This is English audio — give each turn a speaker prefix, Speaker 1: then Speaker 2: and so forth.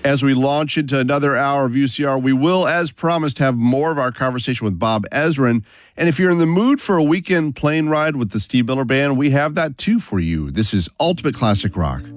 Speaker 1: As we launch into another hour of UCR, we will, as promised, have more of our conversation with Bob Ezrin. And if you're in the mood for a weekend plane ride with the Steve Miller Band, we have that too for you. This is Ultimate Classic Rock.